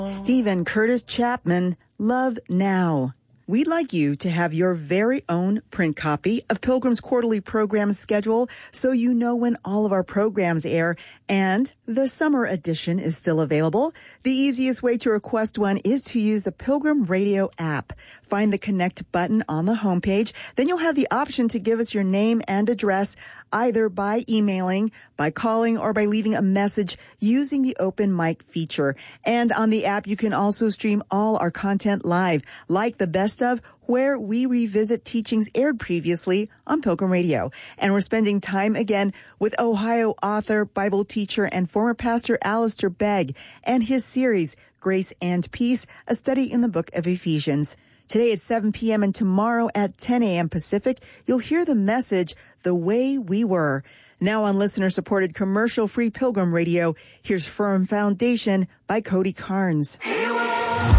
Stephen Curtis Chapman, Love Now. We'd like you to have your very own print copy of Pilgrim's quarterly program schedule so you know when all of our programs air, and the summer edition is still available. The easiest way to request one is to use the Pilgrim Radio app. Find the Connect button on the homepage. Then you'll have the option to give us your name and address either by emailing, by calling, or by leaving a message using the open mic feature. And on the app, you can also stream all our content live, like the best of, where we revisit teachings aired previously on Pilgrim Radio. And we're spending time again with Ohio author, Bible teacher, and former pastor Alistair Begg and his series, Grace and Peace, a study in the book of Ephesians. Today at 7 p.m. and tomorrow at 10 a.m. Pacific, you'll hear the message, The Way We Were. Now on listener-supported commercial-free Pilgrim Radio, here's Firm Foundation by Cody Carnes.